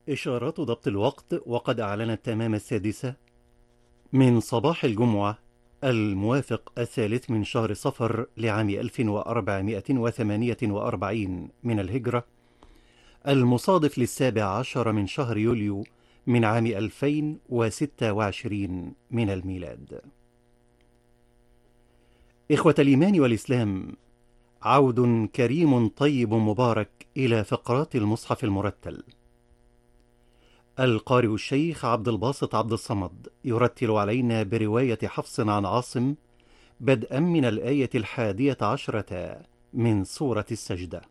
إشارات ضبط الوقت وقد أعلنت تمام 6 من صباح الجمعة الموافق 3 من شهر صفر لعام 1448 من الهجرة، المصادف ل17 من شهر يوليو من عام 2026 من الميلاد. إخوة الإيمان والإسلام، عود كريم طيب مبارك إلى فقرات المصحف المرتل. القارئ الشيخ عبد الباسط عبد الصمد يرتل علينا برواية حفص عن عاصم بدءا من الآية 11 من سورة السجدة.